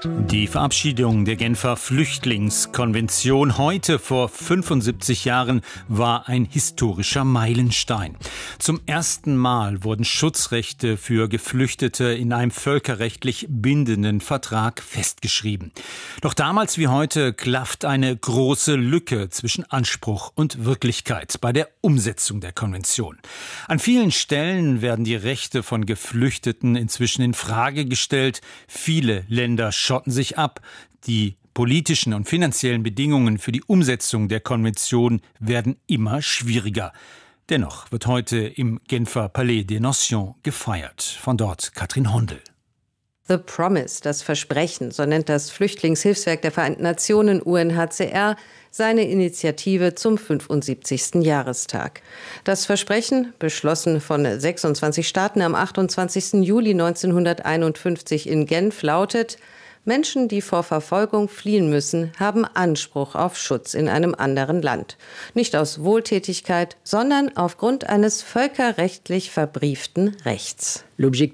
Die Verabschiedung der Genfer Flüchtlingskonvention heute vor 75 Jahren war ein historischer Meilenstein. Zum ersten Mal wurden Schutzrechte für Geflüchtete in einem völkerrechtlich bindenden Vertrag festgeschrieben. Doch damals wie heute klafft eine große Lücke zwischen Anspruch und Wirklichkeit bei der Umsetzung der Konvention. An vielen Stellen werden die Rechte von Geflüchteten inzwischen in Frage gestellt. Viele Länder schotten sich ab. Die politischen und finanziellen Bedingungen für die Umsetzung der Konvention werden immer schwieriger. Dennoch wird heute im Genfer Palais des Nations gefeiert. Von dort Katrin Hondel. The Promise, das Versprechen, so nennt das Flüchtlingshilfswerk der Vereinten Nationen UNHCR seine Initiative zum 75. Jahrestag. Das Versprechen, beschlossen von 26 Staaten am 28. Juli 1951 in Genf, lautet: Menschen, die vor Verfolgung fliehen müssen, haben Anspruch auf Schutz in einem anderen Land. Nicht aus Wohltätigkeit, sondern aufgrund eines völkerrechtlich verbrieften Rechts.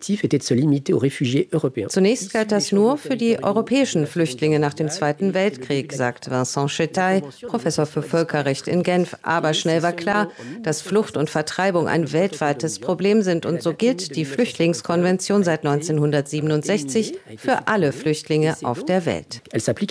Zunächst galt das nur für die europäischen Flüchtlinge nach dem Zweiten Weltkrieg, sagt Vincent Chetaille, Professor für Völkerrecht in Genf. Aber schnell war klar, dass Flucht und Vertreibung ein weltweites Problem sind. Und so gilt die Flüchtlingskonvention seit 1967 für alle Flüchtlinge auf der Welt.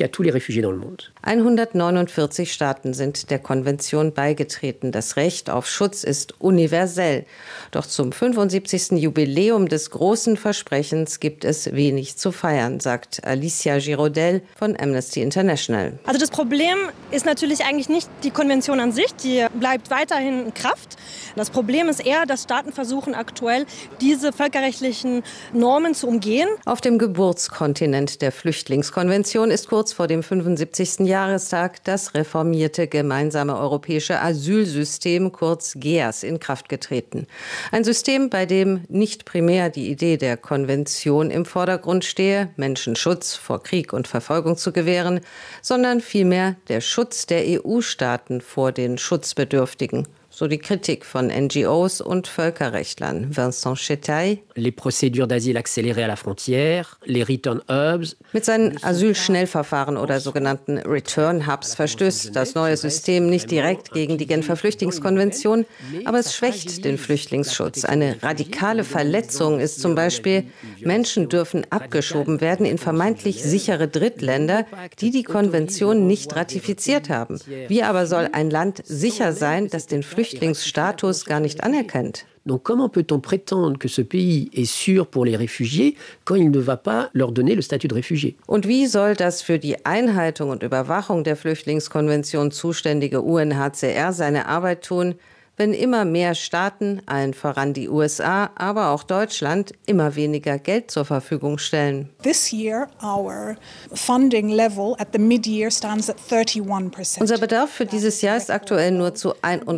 149 Staaten sind der Konvention beigetreten. Das Recht auf Schutz ist universell. Doch zum 75. Jubiläum des großen Versprechens gibt es wenig zu feiern, sagt Alicia Giraudet von Amnesty International. Also das Problem ist natürlich eigentlich nicht die Konvention an sich, die bleibt weiterhin in Kraft. Das Problem ist eher, dass Staaten versuchen aktuell, diese völkerrechtlichen Normen zu umgehen. Auf dem Geburtskontinent der Flüchtlingskonvention ist kurz vor dem 75. Jahrestag das reformierte gemeinsame europäische Asylsystem, kurz GEAS, in Kraft getreten. Ein System, bei dem nicht primär die Idee der Konvention im Vordergrund stehe, Menschen Schutz vor Krieg und Verfolgung zu gewähren, sondern vielmehr der Schutz der EU-Staaten vor den Schutzbedürftigen. So die Kritik von NGOs und Völkerrechtlern. Vincent Chetaille. Les procédures d'asile accélérées à la frontière, les return hubs. Mit seinen Asylschnellverfahren oder sogenannten Return Hubs verstößt das neue System nicht direkt gegen die Genfer Flüchtlingskonvention, aber es schwächt den Flüchtlingsschutz. Eine radikale Verletzung ist zum Beispiel, Menschen dürfen abgeschoben werden in vermeintlich sichere Drittländer, die die Konvention nicht ratifiziert haben. Wie aber soll ein Land sicher sein, das den Flüchtlingsstatus gar nicht anerkennt? Donc comment peut-on prétendre que ce pays est sûr pour les réfugiés quand il ne va pas leur donner le statut de réfugié? Und wie soll das für die Einhaltung und Überwachung der Flüchtlingskonvention zuständige UNHCR seine Arbeit tun, wenn immer mehr Staaten, allen voran die USA, aber auch Deutschland, immer weniger Geld zur Verfügung stellen? This year, our funding level at the mid-year stands at 31%. Unser Bedarf für dieses Jahr ist aktuell nur zu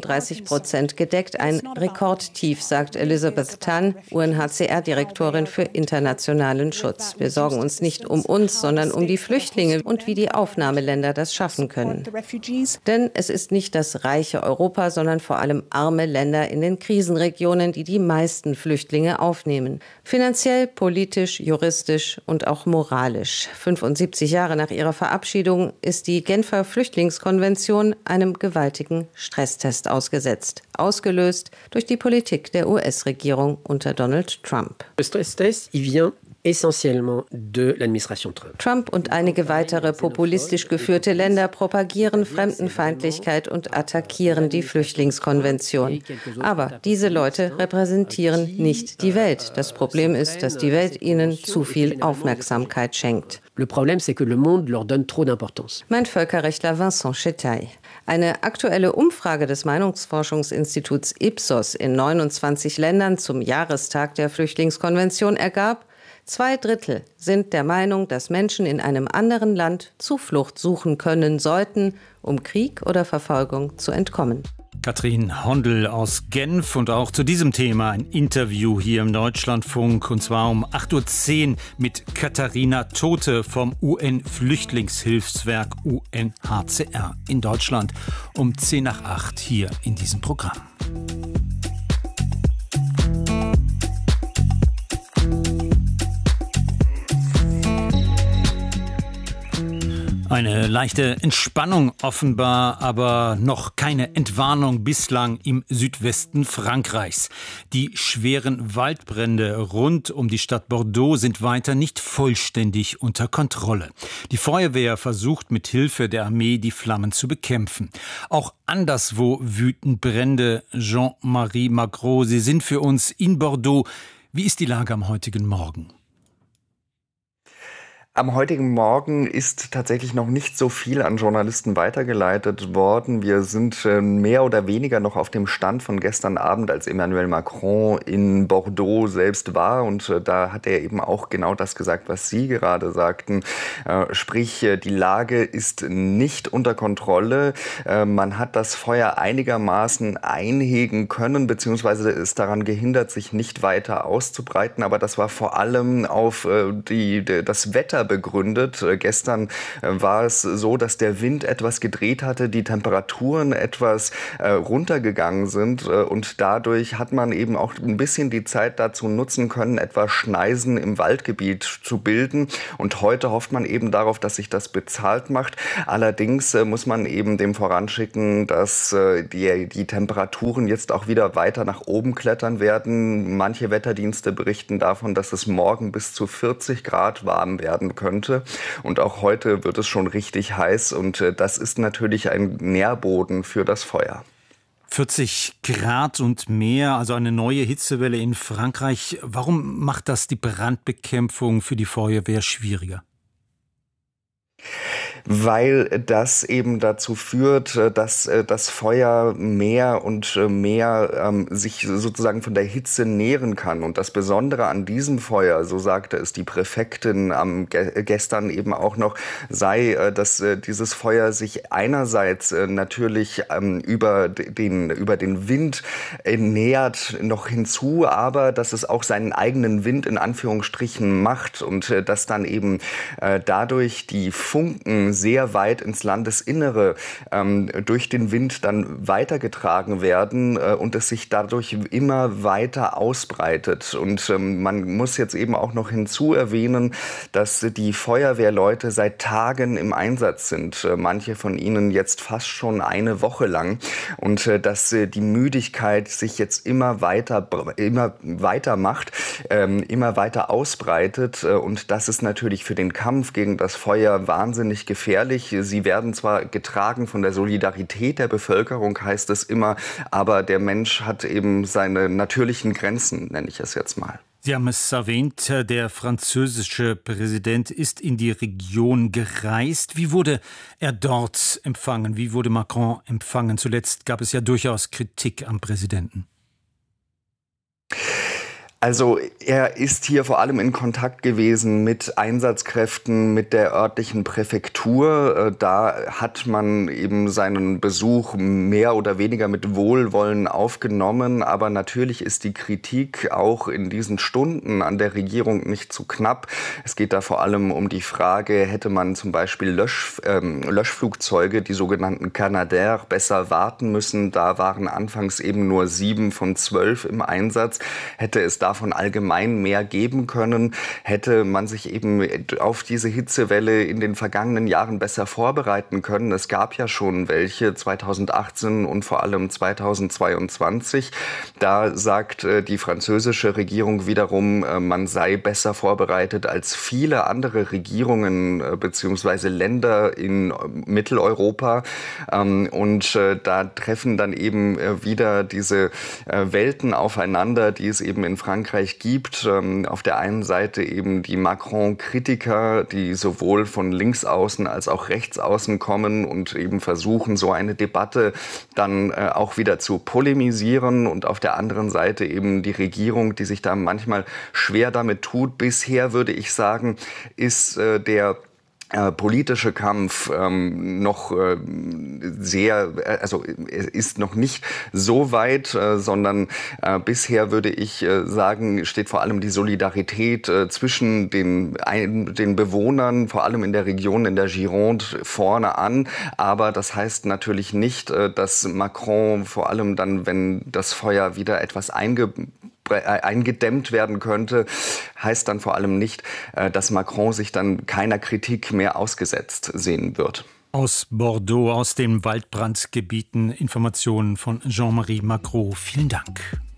31% gedeckt. Ein Rekordtief, sagt Elizabeth Tan, UNHCR-Direktorin für internationalen Schutz. Wir sorgen uns nicht um uns, sondern um die Flüchtlinge und wie die Aufnahmeländer das schaffen können. Denn es ist nicht das reiche Europa, sondern vor allem arme Länder in den Krisenregionen, die die meisten Flüchtlinge aufnehmen. Finanziell, politisch, juristisch und auch moralisch. 75 Jahre nach ihrer Verabschiedung ist die Genfer Flüchtlingskonvention einem gewaltigen Stresstest ausgesetzt. Ausgelöst durch die Politik der US-Regierung unter Donald Trump. Le Stresstest, il vient essentiellement de l'administration Trump. Trump und einige weitere populistisch geführte Länder propagieren Fremdenfeindlichkeit und attackieren die Flüchtlingskonvention. Aber diese Leute repräsentieren nicht die Welt. Das Problem ist, dass die Welt ihnen zu viel Aufmerksamkeit schenkt. Le problème, c'est que le monde leur donne trop d'importance. Mein Völkerrechtler Vincent Chetaille. Eine aktuelle Umfrage des Meinungsforschungsinstituts Ipsos in 29 Ländern zum Jahrestag der Flüchtlingskonvention ergab, 2/3 sind der Meinung, dass Menschen in einem anderen Land Zuflucht suchen können sollten, um Krieg oder Verfolgung zu entkommen. Katrin Hondel aus Genf und auch zu diesem Thema ein Interview hier im Deutschlandfunk und zwar um 8:10 Uhr mit Katharina Tote vom UN-Flüchtlingshilfswerk UNHCR in Deutschland um 7:50 hier in diesem Programm. Eine leichte Entspannung offenbar, aber noch keine Entwarnung bislang im Südwesten Frankreichs. Die schweren Waldbrände rund um die Stadt Bordeaux sind weiter nicht vollständig unter Kontrolle. Die Feuerwehr versucht mit Hilfe der Armee die Flammen zu bekämpfen. Auch anderswo wüten Brände. Jean-Marie Magro, Sie sind für uns in Bordeaux. Wie ist die Lage am heutigen Morgen? Am heutigen Morgen ist tatsächlich noch nicht so viel an Journalisten weitergeleitet worden. Wir sind mehr oder weniger noch auf dem Stand von gestern Abend, als Emmanuel Macron in Bordeaux selbst war. Und da hat er eben auch genau das gesagt, was Sie gerade sagten. Sprich, die Lage ist nicht unter Kontrolle. Man hat das Feuer einigermaßen einhegen können, beziehungsweise ist daran gehindert, sich nicht weiter auszubreiten. Aber das war vor allem auf das Wetter begründet. Gestern war es so, dass der Wind etwas gedreht hatte, die Temperaturen etwas runtergegangen sind und dadurch hat man eben auch ein bisschen die Zeit dazu nutzen können, etwas Schneisen im Waldgebiet zu bilden und heute hofft man eben darauf, dass sich das bezahlt macht. Allerdings muss man eben dem voranschicken, dass die Temperaturen jetzt auch wieder weiter nach oben klettern werden. Manche Wetterdienste berichten davon, dass es morgen bis zu 40 Grad warm werden könnte. Und auch heute wird es schon richtig heiß und das ist natürlich ein Nährboden für das Feuer. 40 Grad und mehr, also eine neue Hitzewelle in Frankreich. Warum macht das die Brandbekämpfung für die Feuerwehr schwieriger? Weil das eben dazu führt, dass das Feuer mehr und mehr sich sozusagen von der Hitze nähren kann. Und das Besondere an diesem Feuer, so sagte es die Präfektin gestern eben auch noch, sei, dass dieses Feuer sich einerseits natürlich über den Wind nähert noch hinzu, aber dass es auch seinen eigenen Wind in Anführungsstrichen macht und dass dann eben dadurch die Funken sehr weit ins Landesinnere durch den Wind dann weitergetragen werden und es sich dadurch immer weiter ausbreitet. Und man muss jetzt eben auch noch hinzu erwähnen, dass die Feuerwehrleute seit Tagen im Einsatz sind. Manche von ihnen jetzt fast schon eine Woche lang. Und dass die Müdigkeit sich jetzt immer weiter macht, immer weiter ausbreitet. Und das ist natürlich für den Kampf gegen das Feuer wahnsinnig gefährlich. Sie werden zwar getragen von der Solidarität der Bevölkerung, heißt es immer, aber der Mensch hat eben seine natürlichen Grenzen, nenne ich es jetzt mal. Sie haben es erwähnt, der französische Präsident ist in die Region gereist. Wie wurde er dort empfangen? Wie wurde Macron empfangen? Zuletzt gab es ja durchaus Kritik am Präsidenten. Also er ist hier vor allem in Kontakt gewesen mit Einsatzkräften, mit der örtlichen Präfektur. Da hat man eben seinen Besuch mehr oder weniger mit Wohlwollen aufgenommen. Aber natürlich ist die Kritik auch in diesen Stunden an der Regierung nicht zu knapp. Es geht da vor allem um die Frage, hätte man zum Beispiel Löschflugzeuge, die sogenannten Canadair, besser warten müssen. Da waren anfangs eben nur 7 von 12 im Einsatz. Hätte es davon allgemein mehr geben können, hätte man sich eben auf diese Hitzewelle in den vergangenen Jahren besser vorbereiten können. Es gab ja schon welche 2018 und vor allem 2022. Da sagt die französische Regierung wiederum, man sei besser vorbereitet als viele andere Regierungen bzw. Länder in Mitteleuropa. Und da treffen dann eben wieder diese Welten aufeinander, die es eben in Frankreich gibt. Auf der einen Seite eben die Macron-Kritiker, die sowohl von links außen als auch rechts außen kommen und eben versuchen, so eine Debatte dann auch wieder zu polemisieren. Und auf der anderen Seite eben die Regierung, die sich da manchmal schwer damit tut. Bisher würde ich sagen, ist der politische Kampf noch ist noch nicht so weit, sondern bisher würde ich sagen, steht vor allem die Solidarität zwischen den Bewohnern, vor allem in der Region, in der Gironde, vorne an. Aber das heißt natürlich nicht, dass Macron vor allem dann, wenn das Feuer wieder etwas eingebrochen eingedämmt werden könnte, heißt dann vor allem nicht, dass Macron sich dann keiner Kritik mehr ausgesetzt sehen wird. Aus Bordeaux, aus den Waldbrandgebieten, Informationen von Jean-Marie Magro. Vielen Dank.